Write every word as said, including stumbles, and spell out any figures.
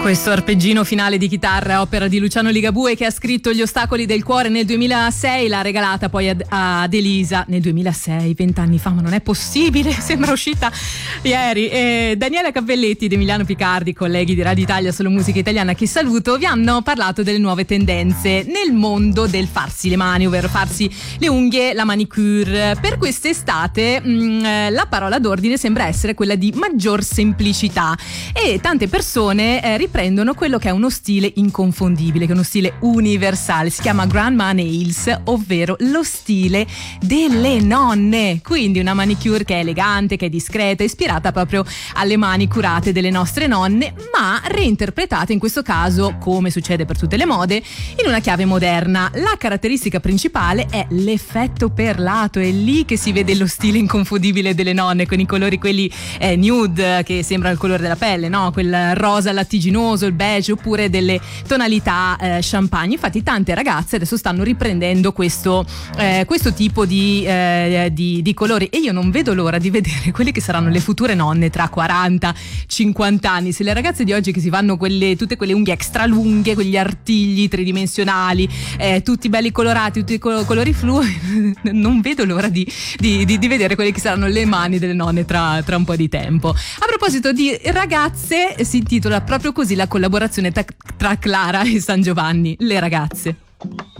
Questo arpeggino finale di chitarra, opera di Luciano Ligabue, che ha scritto Gli ostacoli del cuore nel duemilasei, l'ha regalata poi ad, ad Elisa nel duemilasei, vent'anni fa, ma non è possibile, sembra uscita ieri. E Daniela Cappelletti ed Emiliano Picardi, colleghi di Radio Italia Solo Musica Italiana, che saluto, vi hanno parlato delle nuove tendenze nel mondo del farsi le mani, ovvero farsi le unghie, la manicure. Per quest'estate mh, la parola d'ordine sembra essere quella di maggior semplicità, e tante persone eh, riprendono quello che è uno stile inconfondibile, che è uno stile universale, si chiama Grandma Nails, ovvero lo stile delle nonne. Quindi una manicure che è elegante, che è discreta, ispirata proprio alle mani curate delle nostre nonne, ma reinterpretata in questo caso, come succede per tutte le mode, in una chiave moderna. La caratteristica principale è l'effetto perlato, è lì che si vede lo stile inconfondibile delle nonne, con i colori quelli eh, nude, che sembrano il colore della pelle, no? Quel rosa lattiginoso, il beige, oppure delle tonalità eh, champagne. Infatti tante ragazze adesso stanno riprendendo questo, eh, questo tipo di, eh, di, di colori, e io non vedo l'ora di vedere quelle che saranno le future nonne tra quaranta cinquanta anni. Se le ragazze di oggi che si fanno quelle, tutte quelle unghie extra lunghe, quegli artigli tridimensionali, eh, tutti belli colorati, tutti col- colori flu, non vedo l'ora di, di, di, di vedere quelle che saranno le mani delle nonne tra, tra un po' di tempo. A proposito di ragazze, si intitola proprio così la collaborazione tra, tra Clara e San Giovanni, Le ragazze.